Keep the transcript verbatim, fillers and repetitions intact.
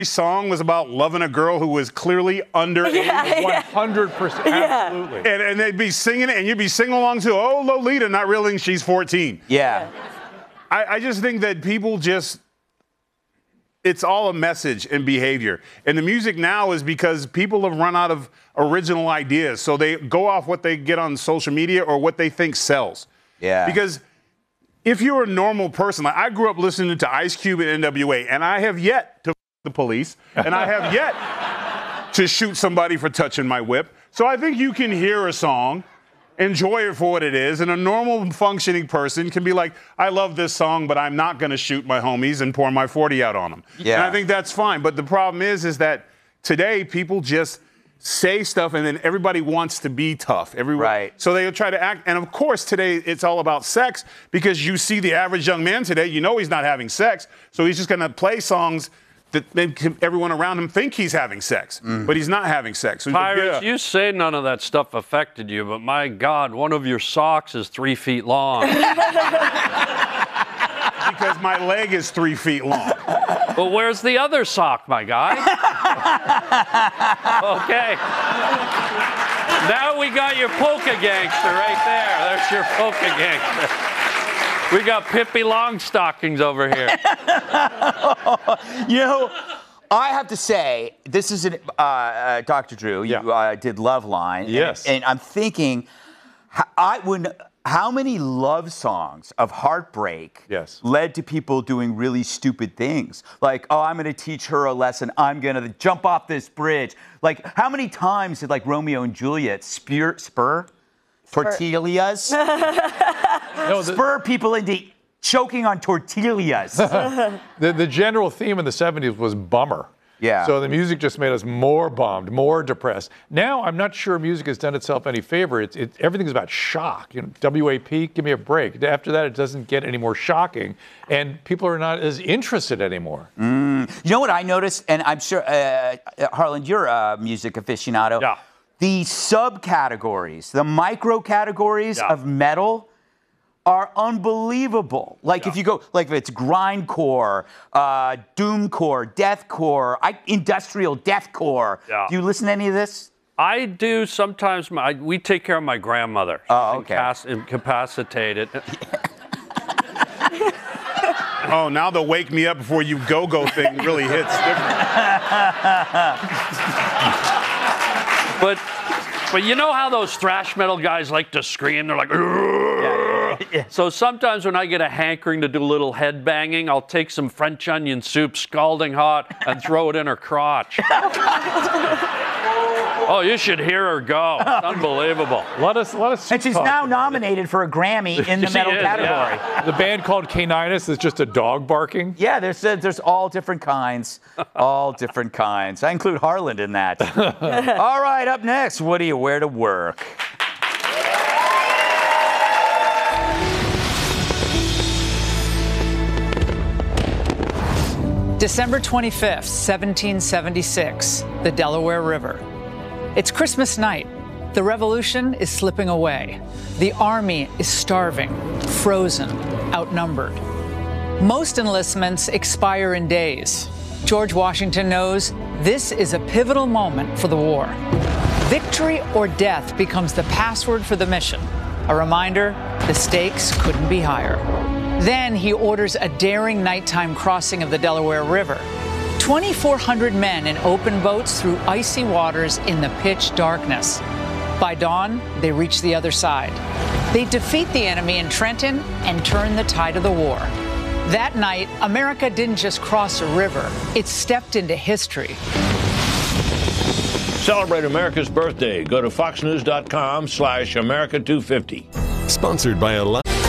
song was about loving a girl who was clearly underage. Yeah, yeah. one hundred percent. Absolutely. And, and they'd be singing it, and you'd be singing along to, oh, Lolita, not realizing she's fourteen. Yeah. I, I just think that people just, it's all a message and behavior. And the music now is because people have run out of original ideas. So they go off what they get on social media or what they think sells. Yeah. Because if you're a normal person, like I grew up listening to Ice Cube and N W A, and I have yet to the police, and I have yet to shoot somebody for touching my whip. So I think you can hear a song, enjoy it for what it is, and a normal functioning person can be like, I love this song, but I'm not going to shoot my homies and pour my forty out on them. Yeah. And I think that's fine. But the problem is, is that today people just say stuff, and then everybody wants to be tough. Everyone, right. So they'll try to act. And, of course, today it's all about sex because you see the average young man today, you know he's not having sex, so he's just going to play songs that make everyone around him think he's having sex, mm. but he's not having sex. So Pirates, yeah. You say none of that stuff affected you, but my God, one of your socks is three feet long. Because my leg is three feet long. But where's the other sock, my guy? Okay. Now we got your polka gangster right there. There's your polka gangster. We got Pippi Longstockings over here. You know, I have to say, this is an, uh, uh, Doctor Drew, you yeah. uh, did Loveline. Yes. And, and I'm thinking, I would, how many love songs of heartbreak yes. led to people doing really stupid things? Like, oh, I'm going to teach her a lesson. I'm going to jump off this bridge. Like, how many times did, like, Romeo and Juliet spur, spur tortillas? No, the, spur people into choking on tortillas. the, the general theme in the seventies was bummer. Yeah. So the music just made us more bummed, more depressed. Now, I'm not sure music has done itself any favor. It's, it, everything's about shock. You know, W A P, give me a break. After that, it doesn't get any more shocking, and people are not as interested anymore. Mm. You know what I noticed, and I'm sure, uh, Harlan, you're a music aficionado. Yeah. The subcategories, the micro categories yeah. of metal are unbelievable. Like yeah. if you go, like if it's grindcore, uh, doomcore, deathcore, I, industrial deathcore. Yeah. Do you listen to any of this? I do sometimes. My, we take care of my grandmother. She's oh, okay. Incapac- incapacitated. Oh, now the wake me up before you go-go thing really hits different. But, but you know how those thrash metal guys like to scream? They're like, yeah, yeah, yeah. So sometimes when I get a hankering to do a little head banging, I'll take some French onion soup, scalding hot, and throw it in her crotch. Oh, you should hear her go. It's unbelievable. Let us, let us. And she's now nominated for a Grammy in the metal is, category. Yeah. The band called Caninus is just a dog barking. Yeah, there's uh, there's all different kinds, all different kinds. I include Harlan in that. All right, up next, what do you wear to work? December twenty-fifth, seventeen seventy-six, the Delaware River. It's Christmas night. The revolution is slipping away. The army is starving, frozen, outnumbered. Most enlistments expire in days. George Washington knows this is a pivotal moment for the war. Victory or death becomes the password for the mission. A reminder, the stakes couldn't be higher. Then he orders a daring nighttime crossing of the Delaware River. twenty-four hundred men in open boats through icy waters in the pitch darkness. By dawn, they reach the other side. They defeat the enemy in Trenton and turn the tide of the war. That night, America didn't just cross a river, it stepped into history. Celebrate America's birthday. Go to fox news dot com slash America two fifty. Sponsored by a